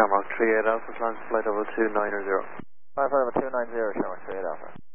Shamrock 38 Alpha, flying flight level 2900. Flight level 290, Shamrock 38 Alpha.